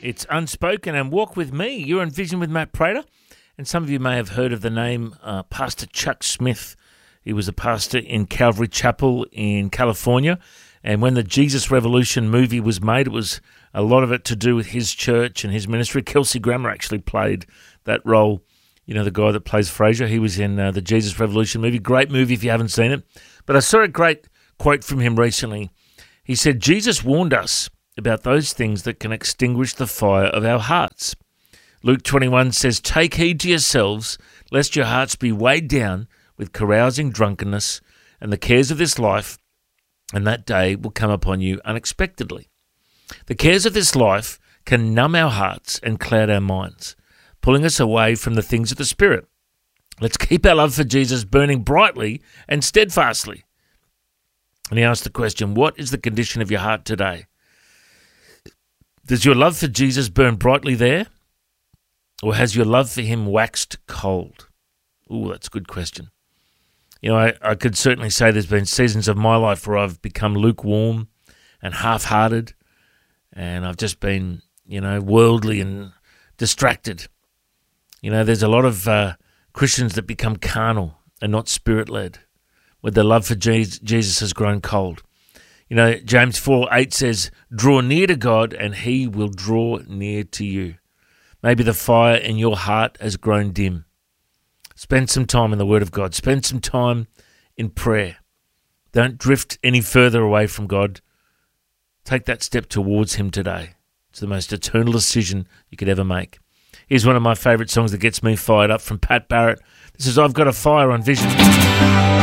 It's Unspoken and Walk With Me. You're on Vision with Matt Prater, and some of you may have heard of the name Pastor Chuck Smith. He was a pastor in Calvary Chapel in California, and when the Jesus Revolution movie was made, it was a lot of it to do with his church and his ministry. Kelsey Grammer actually played that role. You know, the guy that plays Frasier. He was in the Jesus Revolution movie. Great movie if you haven't seen it. But I saw a great quote from him recently. He said, Jesus warned us about those things that can extinguish the fire of our hearts. Luke 21 says, take heed to yourselves, lest your hearts be weighed down with carousing drunkenness and the cares of this life, and that day will come upon you unexpectedly. The cares of this life can numb our hearts and cloud our minds, pulling us away from the things of the Spirit. Let's keep our love for Jesus burning brightly and steadfastly. And he asked the question, what is the condition of your heart today? Does your love for Jesus burn brightly there? Or has your love for him waxed cold? Ooh, that's a good question. You know, I could certainly say there's been seasons of my life where I've become lukewarm and half-hearted, and I've just been, worldly and distracted. You know, there's a lot of Christians that become carnal and not spirit-led, where their love for Jesus has grown cold. You know, James 4:8 says, draw near to God and he will draw near to you. Maybe the fire in your heart has grown dim. Spend some time in the Word of God. Spend some time in prayer. Don't drift any further away from God. Take that step towards him today. It's the most eternal decision you could ever make. Here's one of my favourite songs that gets me fired up from Pat Barrett. This is I've Got a Fire on Vision.